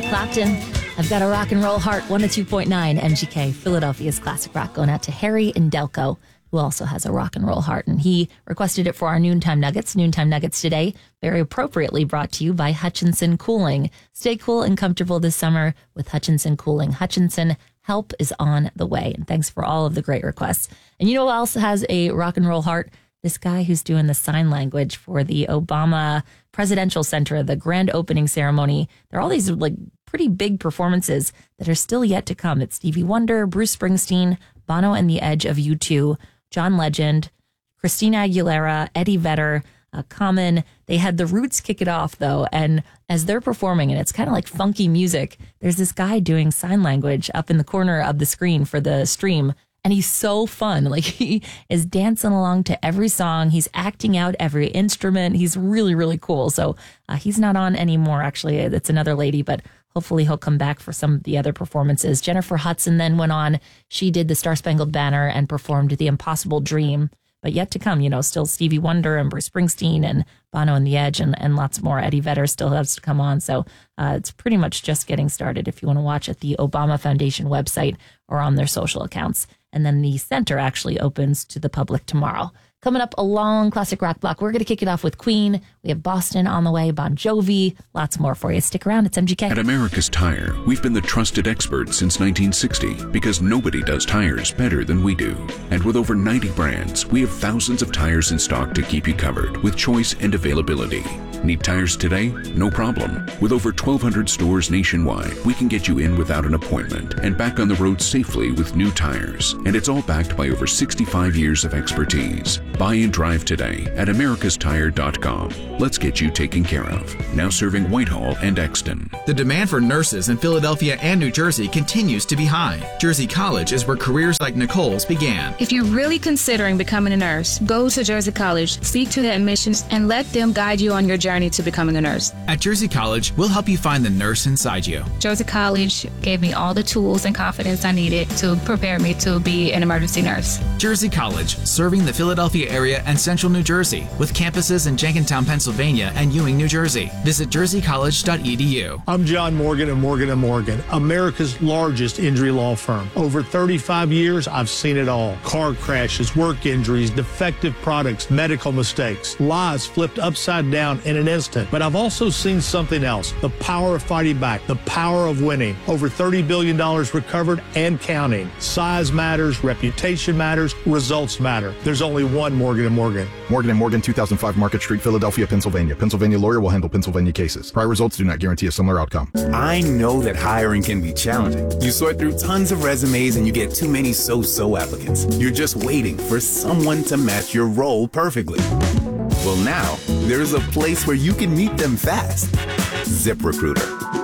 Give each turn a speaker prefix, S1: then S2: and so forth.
S1: Clapton. I've got a rock and roll heart, 102.9 MGK, Philadelphia's classic rock, going out to Harry in Delco, who also has a rock and roll heart. And he requested it for our Noontime Nuggets. Noontime Nuggets today, very appropriately brought to you by Hutchinson Cooling. Stay cool and comfortable this summer with Hutchinson Cooling. Hutchinson, help is on the way. And thanks for all of the great requests. And you know who else has a rock and roll heart? This guy who's doing the sign language for the Obama Presidential Center, the grand opening ceremony. There are all these like pretty big performances that are still yet to come. It's Stevie Wonder, Bruce Springsteen, Bono and the Edge of U2, John Legend, Christina Aguilera, Eddie Vedder, Common. They had the Roots kick it off, though, and as they're performing, and it's kind of like funky music, there's this guy doing sign language up in the corner of the screen for the stream, and he's so fun. Like, he is dancing along to every song. He's acting out every instrument. He's really, really cool. So he's not on anymore, actually. It's another lady, but hopefully he'll come back for some of the other performances. Jennifer Hudson then went on. She did the Star Spangled Banner and performed The Impossible Dream. But yet to come, you know, still Stevie Wonder and Bruce Springsteen and Bono and the Edge and lots more. Eddie Vedder still has to come on. So it's pretty much just getting started if you want to watch at the Obama Foundation website or on their social accounts. And then the center actually opens to the public tomorrow. Coming up, a long classic rock block. We're going to kick it off with Queen. We have Boston on the way, Bon Jovi, lots more for you. Stick around. It's MGK.
S2: At America's Tire, we've been the trusted experts since 1960 because nobody does tires better than we do. And with over 90 brands, we have thousands of tires in stock to keep you covered with choice and availability. Need tires today? No problem. With over 1,200 stores nationwide, we can get you in without an appointment and back on the road safely with new tires. And it's all backed by over 65 years of expertise. Buy and drive today at americastire.com. Let's get you taken care of. Now serving Whitehall and Exton.
S3: The demand for nurses in Philadelphia and New Jersey continues to be high. Jersey College is where careers like Nicole's began.
S4: If you're really considering becoming a nurse, go to Jersey College, speak to the admissions, and let them guide you on your journey to becoming a nurse.
S3: At Jersey College, we'll help you find the nurse inside you.
S4: Jersey College gave me all the tools and confidence I needed to prepare me to be an emergency nurse.
S3: Jersey College, serving the Philadelphia area and central New Jersey, with campuses in Jenkintown, Pennsylvania and Ewing, New Jersey. Visit jerseycollege.edu.
S5: I'm John Morgan of Morgan & Morgan, America's largest injury law firm. Over 35 years, I've seen it all. Car crashes, work injuries, defective products, medical mistakes, lives flipped upside down in an instant. But I've also seen something else, the power of fighting back, the power of winning. Over $30 billion recovered and counting. Size matters, reputation matters, results matter. There's only one Morgan & Morgan.
S6: Morgan & Morgan, 2005 Market Street, Philadelphia, Pennsylvania. Pennsylvania lawyer will handle Pennsylvania cases. Prior results do not guarantee a similar outcome.
S7: I know that hiring can be challenging. You sort through tons of resumes and you get too many so-so applicants. You're just waiting for someone to match your role perfectly. Well, now, there's a place where you can meet them fast. ZipRecruiter.